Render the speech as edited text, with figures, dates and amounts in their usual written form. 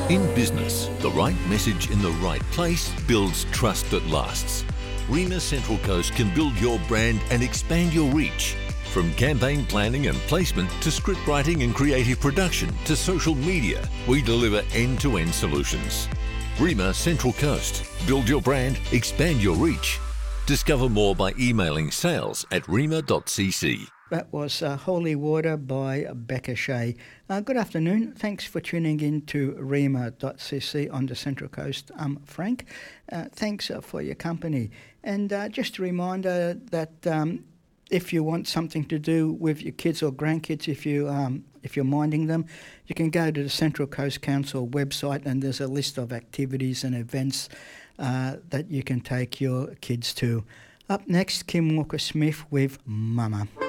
In business, the right message in the right place builds trust that lasts. REMA Central Coast can build your brand and expand your reach. From campaign planning and placement to script writing and creative production to social media, we deliver end-to-end solutions. REMA Central Coast. Build your brand, expand your reach. Discover more by emailing sales@rema.cc. That was Holy Water by Becca Shea. Good afternoon. Thanks for tuning in to rema.cc on the Central Coast. I'm Frank. Thanks for your company. And just a reminder that if you want something to do with your kids or grandkids, if you're minding them, you can go to the Central Coast Council website and there's a list of activities and events that you can take your kids to. Up next, Kim Walker-Smith with Mama.